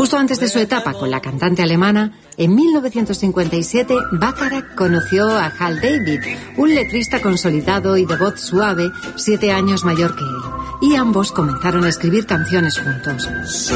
Justo antes de su etapa con la cantante alemana, en 1957, Bacharach conoció a Hal David, un letrista consolidado y de voz suave, 7 años mayor que él, y ambos comenzaron a escribir canciones juntos.